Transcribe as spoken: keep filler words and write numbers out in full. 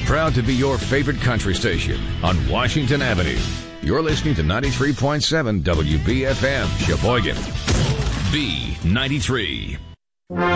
proud to be your favorite country station on Washington Avenue. You're listening to ninety-three point seven W B F M, Sheboygan. B ninety-three.